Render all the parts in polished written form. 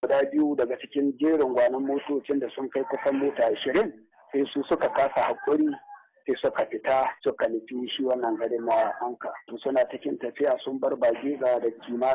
guda biyu daga cikin jerin gwanon motocin da sun kai kusan mota 20 sai su suka kasa haƙuri sai suka fita suka nufi shi wannan garin na Anka. To suna cikin tafiya sun bar Bagega da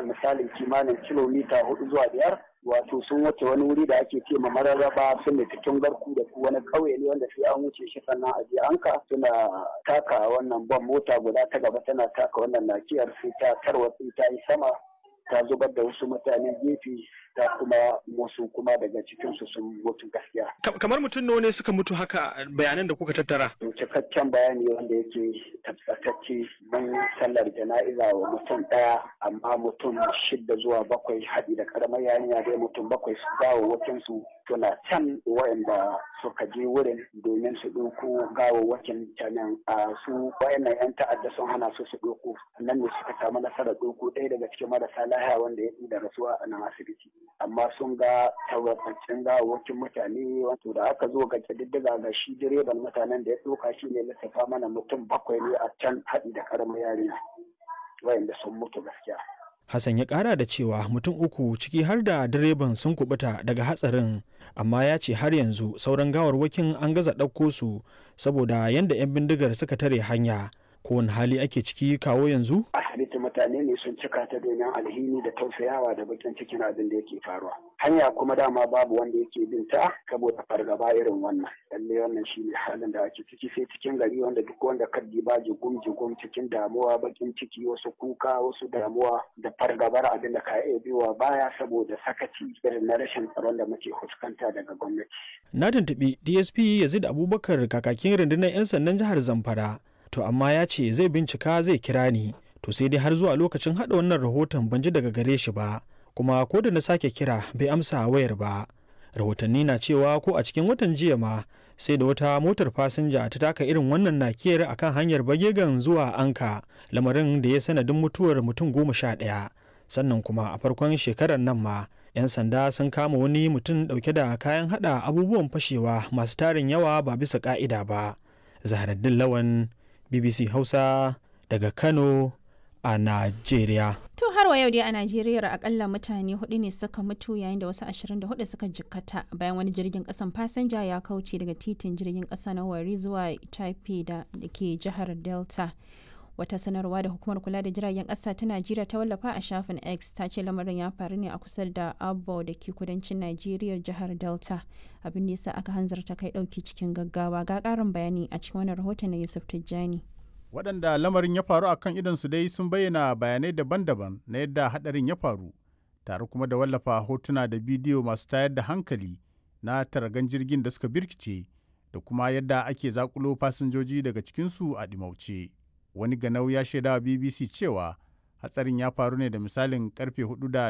kimanin kilomita 4 zuwa 5, wato sun wuce wani wuri da ake ce ma Mararraba sun nufi Tungarku da wani ƙauye ne wanda sai an wuce shi sannan a je Anka. Suna taka wannan ban mota guda ta gaba tana taka wannan nakiyar sai ta tarwatsi ta yi sama ta zubar da wasu mutane gefe ta kuma wasu kuma daga cikinsu sun mutu gaskiya. Kamar mutum nawa ne suka mutu haka bayanan da kuka tattara? Cikakken bayani wanda yake tabbatacce mun sallar jana'iza wa mutum ɗaya amma mutum 6 zuwa 7 haɗi da karamar yarinya dai mutum 7 su gawawwakin su suna can wayanda suka je wurin domin su ɗauko gawawwakin canan su wayannan 'yan ta'adda sun hana su ɗauko nan ne suka samu nasarar ɗauko ɗaya daga cikin marasa lahiya wanda ya da rasuwa a nan asibiti. Amma sun ga tabbataccen gawawwakin mutane wato da aka zo ga kididdiga ga shi direban mutanen da ya ɗauka shi ne lissafa mana mutum 7 ne a can haɗi da karamar yarinya wayanda sun mutu gaskiya. Hassan ya ƙara da cewa mutum 3 ciki har da direban sun kubuta daga hatsarin, amma ya ce har yanzu sauran gawarwakin an gaza ɗauko su saboda yadda 'yan bindigar suka tare hanya. Kowane hali ake ciki kawo yanzu? Asibiti mutane ne sun cika ta domin alhini da tausayawa da bakin cikin abin da yake faruwa. Hanya kuma dama babu wanda yake bin ta saboda fargaba irin wannan. Lalle wannan shine halin da ake ciki, sai cikin gari wanda duk wanda kaddi ba jigum cikin damuwa, bakin ciki, wasu kuka, wasu damuwa da fargabar abin da ka iya biyowa baya saboda sakaci irin na rashin tsaron da muke fuskanta daga gwamnati. Na tuntuɓi DSP Yazid Abubakar kakakin rundunar 'yan sandan jihar Zamfara. To amma ya ce zai bincika zai kira ni, to sai dai har zuwa lokacin haɗa wannan rahoton ban ji daga gare shi ba, kuma ko da na sake kira bai amsa wayar ba. Rahotanni na cewa ko a cikin watan jiya ma sai da wata motar fasinja ta taka irin wannan nakiyar akan hanyar Bagegan zuwa Anka, lamarin da ya sanadin mutuwar mutum 11. Sannan kuma a farkon shekarar nan ma 'yan sanda sun kama wani mutum ɗauke da kayan haɗa abubuwan fashewa masu tarin yawa ba bisa ƙa'ida ba. Zaharaddin Lawan, BBC Hausa daga Kano a Najeriya. To har wa yau dai a Najeriya akalla mutane 4 ne suka mutu yayin da wasu 24 suka jikkata bayan wani jirgin kasan fasinja ya kauce daga titin jirgin kasa na Warri zuwa Taipei da ke jihar Delta. Wata sanarwa da hukumar kula da jiragen kasa ta Najeriya ta wallafa a shafin X ta ce lamarin ya faru ne a kusa da Abo da ke kudancin Najeriya jihar Delta. Abin da yasa aka hanzarta kai dauki cikin gaggawa. Ga karin bayani a cikin wannan rahoton na Yusuf Tijjani. Waɗanda lamarin ya faru akan idonsu dai sun bayyana bayanai daban-daban na yadda haɗarin ya faru, tare kuma da wallafa hotuna da bidiyo masu tayar da hankali na taragan jirgin da suka birkice da kuma yadda ake zakulo fasinjoji daga cikinsu a ɗimauce. Wani ganau ya shaida wa BBC cewa hatsarin ya faru ne da misalin karfe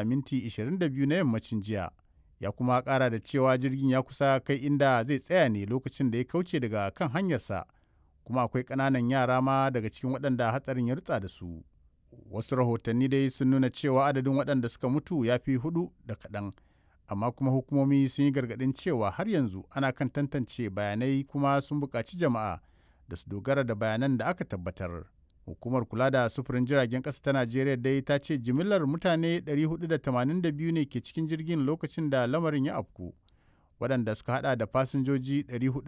4:22 na yammacin jiya. Ya kuma ƙara da cewa jirgin ya kusa kai inda zai tsaya ne lokacin da ya kauce daga kan hanyarsa, kuma akwai ƙananan yara ma daga cikin waɗanda hatsarin ya rutsa da su. Wasu rahotanni dai sun nuna cewa adadin waɗanda suka mutu ya fi 4 da kaɗan, amma kuma hukumomi sun yi gargaɗin cewa har yanzu ana kan tantance bayanai kuma sun buƙaci jama'a da su dogara da bayanan da aka tabbatar. Hukumar kula da sufurin jiragen ƙasa ta Najeriya dai ta ce jimillar mutane 482 ne ke cikin jirgin lokacin da lamarin ya afku, waɗanda suka hada da fasinjoji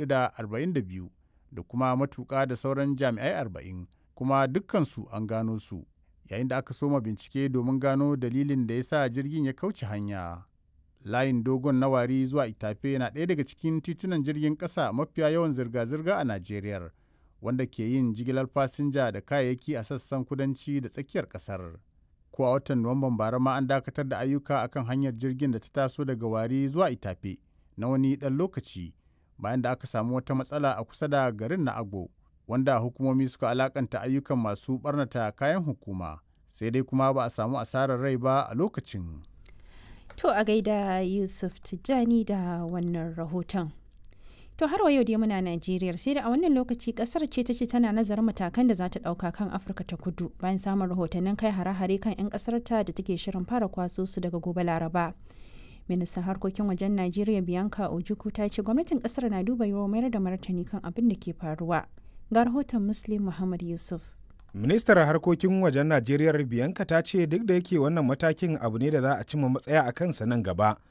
442 da kuma matuƙa da sauran jami'ai 40, kuma dukkansu an gano su, yayin da aka soma bincike domin gano dalilin da ya sa jirgin ya kauce hanya. Layin dogon na Wari zuwa Itafe na ɗaya daga cikin titunan jirgin ƙasa mafiya yawan zirga-zirga a Najeriya, wanda ke yin jigilar fasinja da kayayyaki a sassan kudanci da tsakiyar ƙasar. Ko a watan Nuwamban bara ma an dakatar da ayyuka akan hanyar jirgin da ta taso daga Wari zuwa Itafe na wani ɗan lokaci bayan da aka samu wata matsala a kusa da garin na Agbo, wanda hukumomi suka alakanta ayyukan masu ɓarnata kayan hukuma. Sai dai kuma ba a samu asarar rai ba a lokacin. To a gaida Yusuf Tijjani da wannan rahoton. To har wa yau dai muna Najeriya, sai da a wannan lokaci kasar ce ta ce tana nazarin matakan da za ta dauka kan Afirka ta Kudu bayan samun rahotannin kai hare-hare kan 'yan kasar ta da take shirin fara kwaso su daga gobe Laraba. Ministan harkokin wajen Najeriya Bianca Ojukwu ta ce gwamnatin kasar na duba yiwuwar mayar da martani kan abin da ke faruwa. Ga rahoton Muslim Muhammad Yusuf. Ministar harkokin wajen Najeriya Bianca ta ce duk da yake wannan matakin abu ne da za a cimma matsaya a kansa nan gaba,